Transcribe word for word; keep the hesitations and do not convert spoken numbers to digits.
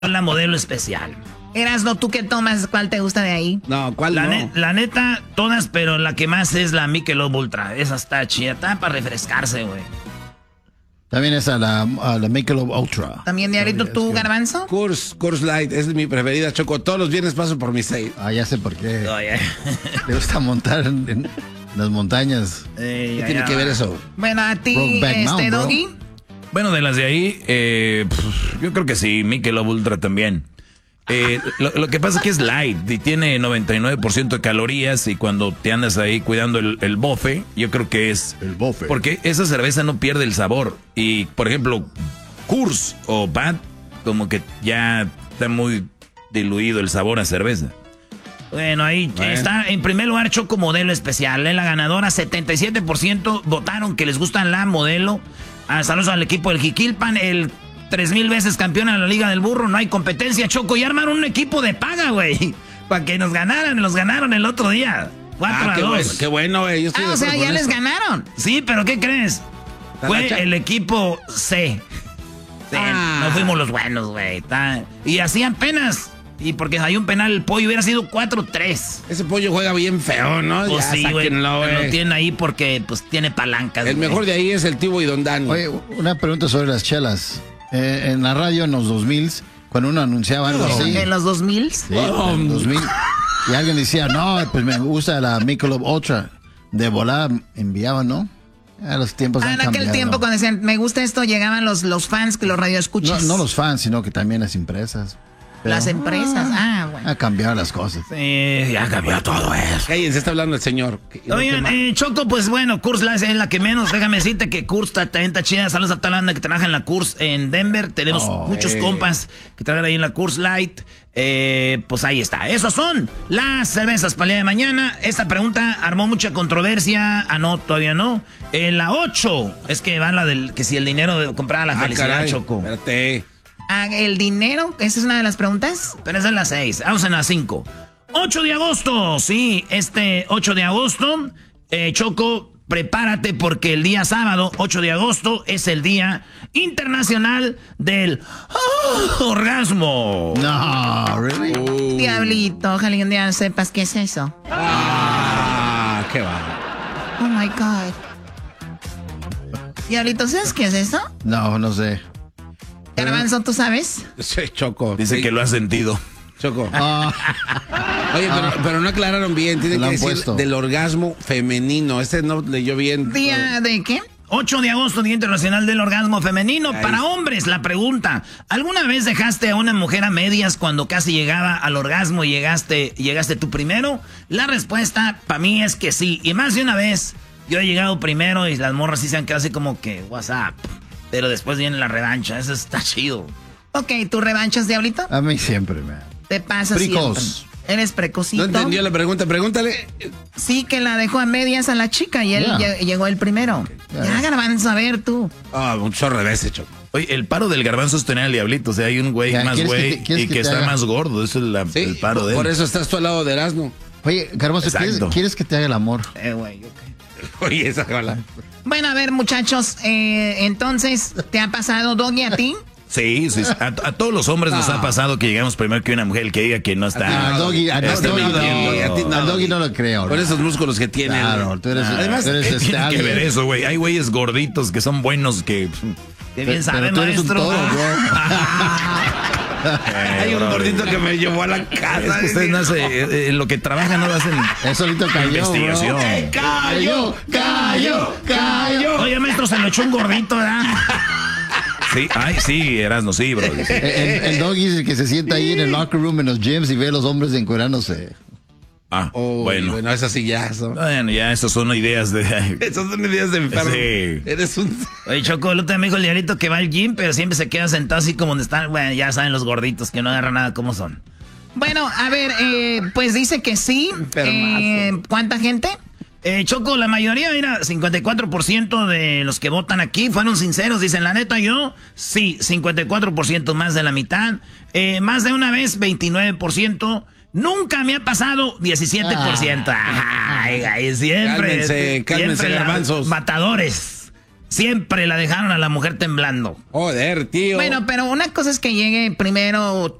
la modelo especial. Erasno, ¿tú qué tomas? ¿Cuál te gusta de ahí? No, ¿cuál la no? Ne- la neta, todas, pero la que más es la Michelob Ultra. Esa está chida, está para refrescarse, güey. También esa, la, la Michelob Ultra. ¿También, Diablito, tú, Garbanzo? Coors, Coors Light, es mi preferida, Choco. Todos los viernes paso por mi seis. Ah, ya sé por qué. Oh, yeah. Le gusta montar en, en las montañas. Eh, ¿Qué ya, tiene ya. que ver eso? Bueno, a ti, Brokeback este, Mountain, bro. Doggy. Bueno, de las de ahí, eh, pf, yo creo que sí, Michelob Ultra también. Eh, lo, lo que pasa es que es light y tiene noventa y nueve por ciento de calorías y cuando te andas ahí cuidando el, el bofe, yo creo que es... El bofe. Porque esa cerveza no pierde el sabor. Y, por ejemplo, Coors o Bad, como que ya está muy diluido el sabor a cerveza. Bueno, ahí Bueno. está en primer lugar Choco Modelo Especial. ¿eh? La ganadora, setenta y siete por ciento votaron que les gusta la modelo. Ah, saludos al equipo del Jiquilpan, el tres mil veces campeón en la Liga del Burro. No hay competencia, Choco. Y armaron un equipo de paga, güey. Para que nos ganaran. Los ganaron el otro día. cuatro Ah, a qué dos. bueno, qué bueno, güey. Yo estoy Ah, de o sea, acuerdo ya con les eso. ganaron. Sí, pero ¿qué crees? Fue ¿Talacha? el equipo C. Sí, Ah. no fuimos los buenos, güey. Está- Y así apenas. Y porque hay un penal, el pollo hubiera sido cuatro tres. Ese pollo juega bien feo, ¿no? Pues Ya, sí, güey. sáquenlo, Pero güey. lo tiene ahí porque pues tiene palancas. El güey. mejor de ahí es el Tibo y Don Dani. Oye, una pregunta sobre las chelas. Eh, en la radio en los dos mil, cuando uno anunciaba algo así. En los dos mil. Sí, en los dos mil. Y alguien decía, no, pues me gusta la Michelob Ultra. De volada enviaban, ¿no? A los tiempos Ah, han en aquel cambiado. tiempo cuando decían, me gusta esto, llegaban los, los fans, que los No, radioescuchas. no los fans, sino que también las empresas. Pero Las empresas. Ah, bueno. ha cambiado las cosas. Sí, ya cambió todo eso. Cállense, está hablando el señor. Oigan, eh, Choco, pues bueno, Coors Light es la que menos. Déjame decirte que Coors está, también está chida. Saludos a toda la banda que trabaja en la Coors en Denver. Tenemos Oh, muchos eh. compas que trabajan ahí en la Coors Light. Eh, pues ahí está. Esos son las cervezas para el día de mañana. Esta pregunta armó mucha controversia. Ah, no, todavía no. En la ocho, es que va la del que si el dinero de comprar la Ah, felicidad, caray, Choco. Espérate. Ah, el dinero, esa es una de las preguntas. Pero esa es la seis. Vamos en la cinco. ocho de agosto. Sí, este ocho de agosto. Eh, Choco, prepárate porque el día sábado, ocho de agosto, es el Día Internacional del ¡Ah! Orgasmo. No, really? Uh. Diablito, ojalá un día sepas qué es eso. Ah, qué va. Oh my God. Diablito, ¿sabes qué es eso? No, no sé. Garbanzo, ¿tú sabes? Sí, Choco. Dice Sí, que lo ha sentido. Choco. Ah, Oye, pero, pero no aclararon bien. Tienen Lo que han decir puesto. del orgasmo femenino. Este no leyó bien. ¿Día de qué? ocho de agosto, Día Internacional del Orgasmo Femenino. Ahí. Para hombres, la pregunta. ¿Alguna vez dejaste a una mujer a medias cuando casi llegaba al orgasmo y llegaste, llegaste tú primero? La respuesta para mí es que sí. Y más de una vez, yo he llegado primero y las morras sí se han quedado así como que, what's up. Pero después viene la revancha. Eso está chido. Ok, ¿tú revanchas, Diablito? a mí siempre, man. Te pasa Precoz. siempre. Eres precocito. No entendió la pregunta. Pregúntale. Sí, que la dejó a medias a la chica y él Yeah. lle- llegó el primero. Ya, Garbanzo, a ver tú. Ah, un chorro de veces, Choco. Oye, el paro del garbanzo es tener al diablito. O sea, hay un güey Ya, más ¿quieres que güey te- quieres y que que, te está haga? más gordo. Eso es la- Sí, el paro de él. por eso estás tú al lado de Erasmo. Oye, Garbanzo, ¿quieres, Exacto. ¿quieres que te haga el amor? Eh, güey, ok. Oye, esa jala. Bueno, a ver, muchachos, eh, entonces, ¿te ha pasado, Doggy, a ti? Sí, sí. A, a todos los hombres nos No. ha pasado que llegamos primero que una mujer que diga que no Ah, está. al Doggy, al Está Doggy, mintiendo. no, a ti no. al Doggy no lo creo. Con ¿no? esos músculos que tiene. Claro, tú eres, Además, tú eres ¿Qué este tiene que alguien. ver eso, güey? Hay güeyes gorditos que son buenos que... Que bien Pero saben, tú eres un maestro. toro, Hay un gordito que me llevó a la casa. Es que ustedes no hacen... eh, eh, lo que trabajan no hacen... Él solito cayó, Investigación. bro. Eh, ¡Cayó! ¡Cayó! ¡Cayó! Oye, maestro, se lo echó un gordito, ¿verdad? Sí, ay, sí, Erasmo, sí, bro. El, el- el Doggy es el que se sienta ahí en el locker room en los gyms y ve a los hombres encuerándose. Ah, Oh, bueno. bueno, esas sí ya son. Bueno, ya esas son ideas de... Esas son ideas de enfermo. Sí. Eres un. Oye, Choco, el otro día me dijo el diablito que va al gym, pero siempre se queda sentado así como donde están, bueno, ya saben los gorditos que no agarran nada cómo son. Bueno, a ver, eh, pues dice que sí. Eh, ¿Cuánta gente? Eh, Choco, la mayoría, mira, cincuenta y cuatro por ciento de los que votan aquí fueron sinceros. Dicen, la neta, yo, sí, cincuenta y cuatro por ciento más de la mitad. Eh, más de una vez, veintinueve por ciento. Nunca me ha pasado, diecisiete por ciento. Ay, ay, siempre. Cálmense, cálmense, siempre la- garbanzos. matadores. Siempre la dejaron a la mujer temblando. Joder, tío. Bueno, pero una cosa es que llegue primero